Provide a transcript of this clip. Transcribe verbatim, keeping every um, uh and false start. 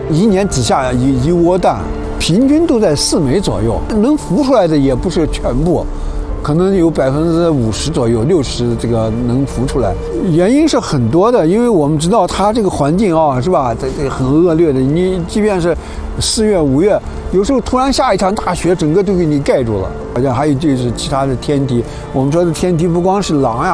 一年只下一一窝蛋，平均都在四枚左右，能孵出来的也不是全部。可能有百分之五十左右，六十这个能孵出来，原因是很多的，因为我们知道它这个环境啊，是吧？这这很恶劣的，你即便是四月、五月，有时候突然下一场大雪，整个都给你盖住了。好像还有就是其他的天敌，我们说的天敌不光是狼呀。